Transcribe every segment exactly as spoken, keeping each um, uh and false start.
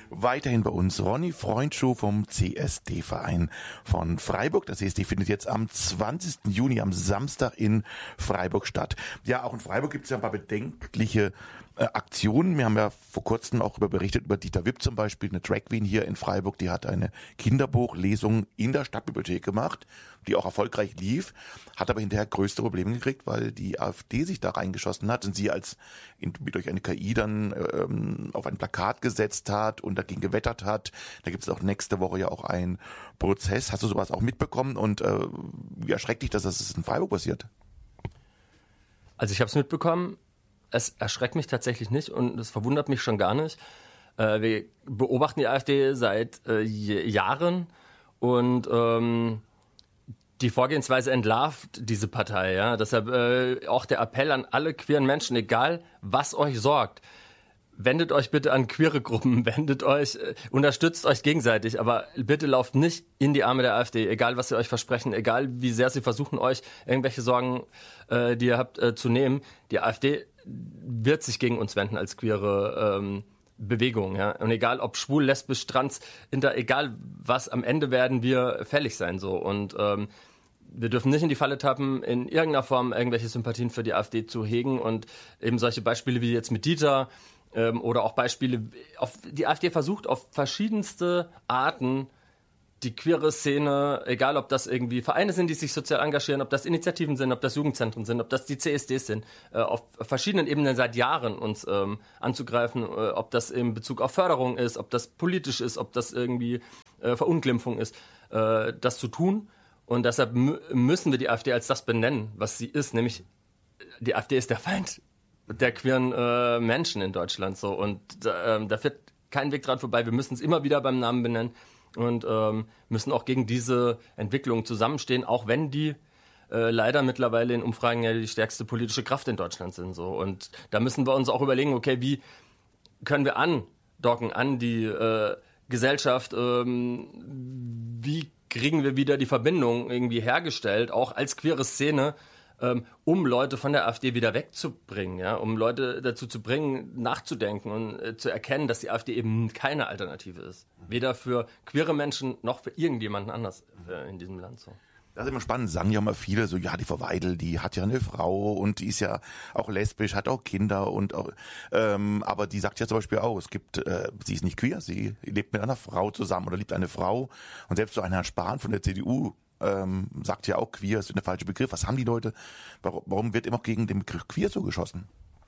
Weiterhin bei uns Ronny Freundschuh vom C S D-Verein von Freiburg. Der C S D findet jetzt am zwanzigsten Juni, am Samstag in Freiburg statt. Ja, auch in Freiburg gibt es ja ein paar bedenkliche äh, Aktionen. Wir haben ja vor kurzem auch über berichtet, über Dieter Wipp zum Beispiel, eine Drag Queen hier in Freiburg, die hat eine Kinderbuchlesung in der Stadtbibliothek gemacht, die auch erfolgreich lief, hat aber hinterher größte Probleme gekriegt, weil die AfD sich da reingeschossen hat und sie als in, durch eine K I dann ähm, auf ein Plakat gesetzt hat und dagegen gewettert hat. Da gibt es auch nächste Woche ja auch einen Prozess. Hast du sowas auch mitbekommen und äh, wie erschreckt dich, dass das in Freiburg passiert? Also ich habe es mitbekommen. Es erschreckt mich tatsächlich nicht und es verwundert mich schon gar nicht. Äh, wir beobachten die AfD seit äh, Jahren und ähm, die Vorgehensweise entlarvt diese Partei, ja. Deshalb äh, auch der Appell an alle queeren Menschen, egal was euch sorgt, wendet euch bitte an queere Gruppen, wendet euch, äh, unterstützt euch gegenseitig, aber bitte lauft nicht in die Arme der AfD, egal was sie euch versprechen, egal wie sehr sie versuchen, euch irgendwelche Sorgen, äh, die ihr habt, äh, zu nehmen. Die AfD wird sich gegen uns wenden als queere ähm, Bewegung, ja. Und egal ob schwul, lesbisch, trans, inter, egal was, am Ende werden wir fällig sein, so. Und ähm, wir dürfen nicht in die Falle tappen, in irgendeiner Form irgendwelche Sympathien für die AfD zu hegen und eben solche Beispiele wie jetzt mit Dieter ähm, oder auch Beispiele, auf, die AfD versucht auf verschiedenste Arten die queere Szene, egal ob das irgendwie Vereine sind, die sich sozial engagieren, ob das Initiativen sind, ob das Jugendzentren sind, ob das die C S Ds sind, äh, auf verschiedenen Ebenen seit Jahren uns ähm, anzugreifen, äh, ob das in Bezug auf Förderung ist, ob das politisch ist, ob das irgendwie äh, Verunglimpfung ist, äh, das zu tun. Und deshalb m- müssen wir die AfD als das benennen, was sie ist, nämlich die AfD ist der Feind der queeren äh, Menschen in Deutschland. So. Und äh, da führt kein Weg dran vorbei. Wir müssen es immer wieder beim Namen benennen und ähm, müssen auch gegen diese Entwicklung zusammenstehen, auch wenn die äh, leider mittlerweile in Umfragen ja die stärkste politische Kraft in Deutschland sind. So. Und da müssen wir uns auch überlegen, okay, wie können wir andocken an die äh, Gesellschaft, ähm, wie kriegen wir wieder die Verbindung irgendwie hergestellt, auch als queere Szene, ähm, um Leute von der AfD wieder wegzubringen, ja, um Leute dazu zu bringen, nachzudenken und äh, zu erkennen, dass die AfD eben keine Alternative ist. Weder für queere Menschen noch für irgendjemanden anders äh, in diesem Land. So. Das ist immer spannend, sagen ja immer viele so, ja, die Frau Weidel, die hat ja eine Frau und die ist ja auch lesbisch, hat auch Kinder und auch, ähm, aber die sagt ja zum Beispiel auch, es gibt, äh, sie ist nicht queer, sie lebt mit einer Frau zusammen oder liebt eine Frau und selbst so ein Herr Spahn von der C D U ähm, sagt ja auch queer, ist der falsche Begriff. Was haben die Leute, warum, warum wird immer gegen den Begriff queer so geschossen?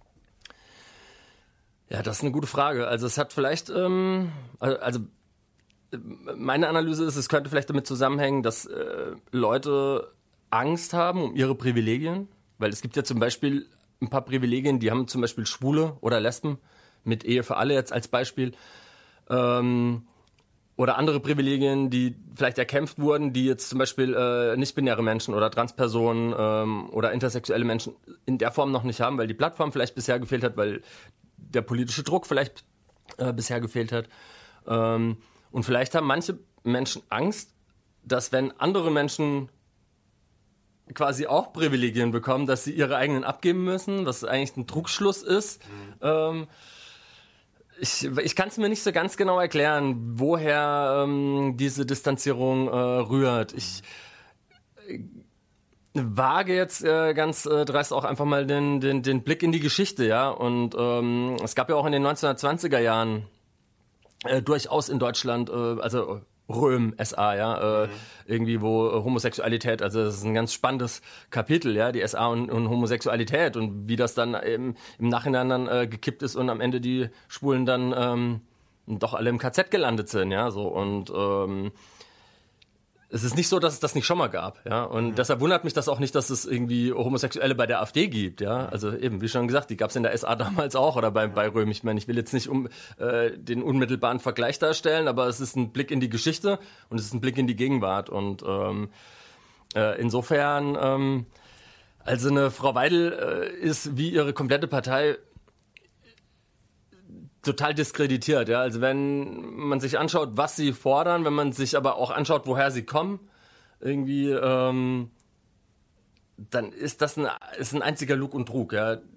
Ja, das ist eine gute Frage. Also es hat vielleicht, ähm, also meine Analyse ist, es könnte vielleicht damit zusammenhängen, dass äh, Leute Angst haben um ihre Privilegien, weil es gibt ja zum Beispiel ein paar Privilegien, die haben zum Beispiel Schwule oder Lesben, mit Ehe für alle jetzt als Beispiel, ähm, oder andere Privilegien, die vielleicht erkämpft wurden, die jetzt zum Beispiel äh, nicht-binäre Menschen oder Transpersonen ähm, oder intersexuelle Menschen in der Form noch nicht haben, weil die Plattform vielleicht bisher gefehlt hat, weil der politische Druck vielleicht äh, bisher gefehlt hat. Ähm, Und vielleicht haben manche Menschen Angst, dass wenn andere Menschen quasi auch Privilegien bekommen, dass sie ihre eigenen abgeben müssen, was eigentlich ein Trugschluss ist. Mhm. Ähm, ich ich kann es mir nicht so ganz genau erklären, woher ähm, diese Distanzierung äh, rührt. Ich äh, wage jetzt äh, ganz äh, dreist auch einfach mal den, den, den Blick in die Geschichte, ja. Und ähm, es gab ja auch in den neunzehnhundertzwanziger Jahren Äh, durchaus in Deutschland, äh, also Röhm, S A, ja, äh, mhm. irgendwie wo äh, Homosexualität, also das ist ein ganz spannendes Kapitel, ja, die S A und, und Homosexualität und wie das dann eben im Nachhinein dann äh, gekippt ist und am Ende die Schwulen dann ähm, doch alle im K Z gelandet sind, ja, so und ähm, es ist nicht so, dass es das nicht schon mal gab, ja, und mhm. deshalb wundert mich das auch nicht, dass es irgendwie Homosexuelle bei der AfD gibt, ja, also eben, wie schon gesagt, die gab es in der S A damals auch oder bei, bei Röhm, ich meine, ich will jetzt nicht um äh, den unmittelbaren Vergleich darstellen, aber es ist ein Blick in die Geschichte und es ist ein Blick in die Gegenwart und ähm, äh, insofern, ähm, also eine Frau Weidel äh, ist wie ihre komplette Partei total diskreditiert, ja. Also wenn man sich anschaut, was sie fordern, wenn man sich aber auch anschaut, woher sie kommen, irgendwie, ähm, dann ist das ein, ist ein einziger Lug und Trug, ja.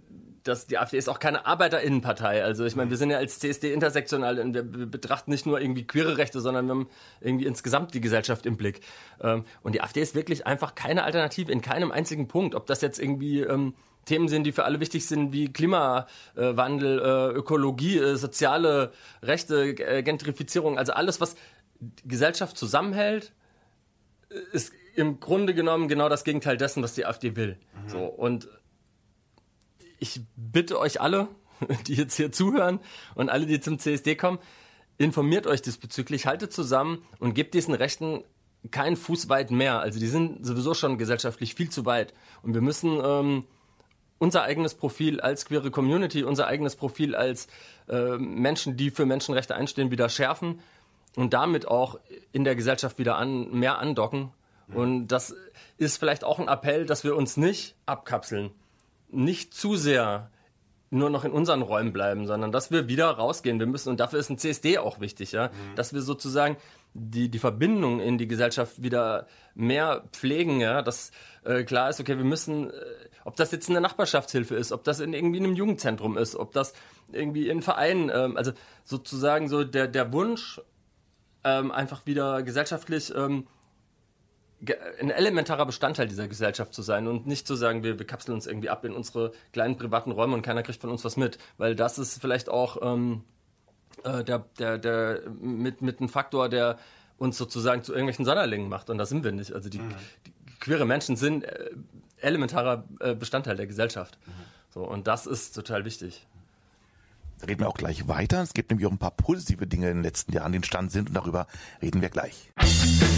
das, die AfD ist auch keine Arbeiterinnenpartei. Also ich meine, wir sind ja als C S D intersektional und wir betrachten nicht nur irgendwie queere Rechte, sondern wir haben irgendwie insgesamt die Gesellschaft im Blick. Und die AfD ist wirklich einfach keine Alternative in keinem einzigen Punkt. Ob das jetzt irgendwie ähm, Themen sind, die für alle wichtig sind, wie Klimawandel, äh, Ökologie, äh, soziale Rechte, äh, Gentrifizierung, also alles, was die Gesellschaft zusammenhält, ist im Grunde genommen genau das Gegenteil dessen, was die AfD will. Mhm. So, und ich bitte euch alle, die jetzt hier zuhören und alle, die zum C S D kommen, informiert euch diesbezüglich, haltet zusammen und gebt diesen Rechten keinen Fuß weit mehr. Also die sind sowieso schon gesellschaftlich viel zu weit. Und wir müssen ähm, unser eigenes Profil als queere Community, unser eigenes Profil als äh, Menschen, die für Menschenrechte einstehen, wieder schärfen und damit auch in der Gesellschaft wieder an, mehr andocken. Mhm. Und das ist vielleicht auch ein Appell, dass wir uns nicht abkapseln, nicht zu sehr nur noch in unseren Räumen bleiben, sondern dass wir wieder rausgehen. Wir müssen, und dafür ist ein C S D auch wichtig, ja, mhm. dass wir sozusagen die, die Verbindung in die Gesellschaft wieder mehr pflegen, ja, dass äh, klar ist, okay, wir müssen, äh, ob das jetzt eine Nachbarschaftshilfe ist, ob das in irgendwie einem Jugendzentrum ist, ob das irgendwie in Vereinen, ähm, also sozusagen so der, der Wunsch, ähm, einfach wieder gesellschaftlich ähm, ein elementarer Bestandteil dieser Gesellschaft zu sein und nicht zu sagen, wir, wir kapseln uns irgendwie ab in unsere kleinen privaten Räume und keiner kriegt von uns was mit, weil das ist vielleicht auch ähm, äh, der, der, der mit, mit einem Faktor, der uns sozusagen zu irgendwelchen Sonderlingen macht und das sind wir nicht. Also die, mhm. die queere Menschen sind äh, elementarer äh, Bestandteil der Gesellschaft. Mhm. So, und das ist total wichtig. Da reden wir auch gleich weiter. Es gibt nämlich auch ein paar positive Dinge in den letzten Jahren, die entstanden sind und darüber reden wir gleich.